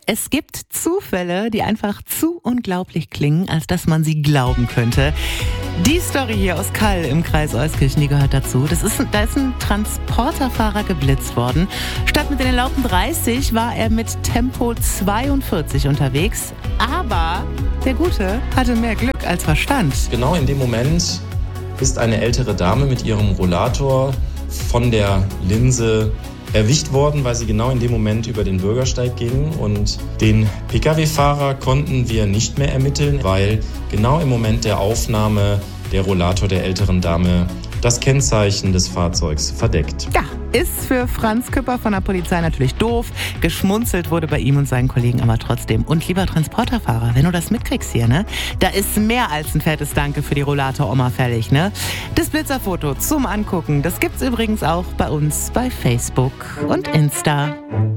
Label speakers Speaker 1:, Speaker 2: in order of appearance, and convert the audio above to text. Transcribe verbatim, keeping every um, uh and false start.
Speaker 1: Es gibt Zufälle, die einfach zu unglaublich klingen, als dass man sie glauben könnte. Die Story hier aus Kall im Kreis Euskirchen, die gehört dazu. Das ist, da ist ein Transporterfahrer geblitzt worden. Statt mit den erlaubten dreißig war er mit Tempo zweiundvierzig unterwegs. Aber der Gute hatte mehr Glück als Verstand.
Speaker 2: Genau in dem Moment ist eine ältere Dame mit ihrem Rollator von der Linse erwischt worden, weil sie genau in dem Moment über den Bürgersteig ging. Und den Pkw-Fahrer konnten wir nicht mehr ermitteln, weil genau im Moment der Aufnahme der Rollator der älteren Dame das Kennzeichen des Fahrzeugs verdeckt.
Speaker 1: Ja, ist für Franz Küpper von der Polizei natürlich doof. Geschmunzelt wurde bei ihm und seinen Kollegen aber trotzdem. Und lieber Transporterfahrer, wenn du das mitkriegst hier, ne? Da ist mehr als ein fettes Danke für die Rollator-Oma fällig, ne? Das Blitzerfoto zum Angucken, das gibt's übrigens auch bei uns bei Facebook und Insta.